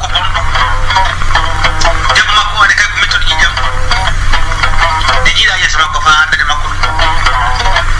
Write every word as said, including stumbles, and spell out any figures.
kuluno jaguma ko ne kay ko metodi jam de jira yes ma ko fa ande makko